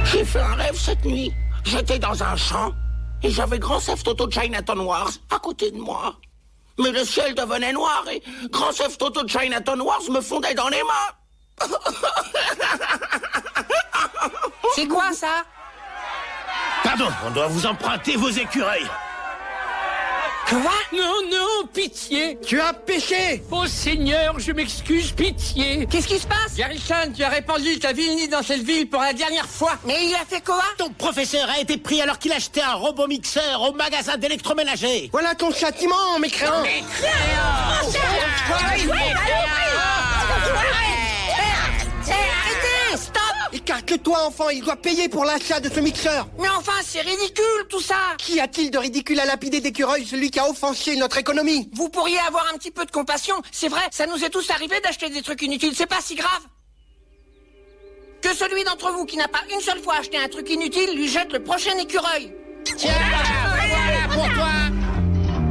J'ai fait un rêve cette nuit. J'étais dans un champ et j'avais Grand Theft Auto Chinatown Wars à côté de moi. Mais le ciel devenait noir et Grand Theft Auto Chinatown Wars me fondait dans les mains. C'est quoi ça? Pardon, on doit vous emprunter vos écureuils. Quoi? Non, non, pitié. Tu as péché. Oh Seigneur, je m'excuse, pitié. Qu'est-ce qui se passe? Garrison, tu as répandu ta vilenie dans cette ville pour la dernière fois. Mais il a fait quoi? Ton professeur a été pris alors qu'il achetait un robot mixeur au magasin d'électroménager. Voilà ton châtiment, mécréant. Arrêtez! Stop! Écarte-toi, enfant, il doit payer pour l'achat de ce mixeur. Mais enfin, c'est ridicule tout ça! Qu'y a-t-il de ridicule à lapider d'écureuil, celui qui a offensé notre économie? Vous pourriez avoir un petit peu de compassion. C'est vrai, ça nous est tous arrivé d'acheter des trucs inutiles, c'est pas si grave. Que celui d'entre vous qui n'a pas une seule fois acheté un truc inutile lui jette le prochain écureuil. Tiens.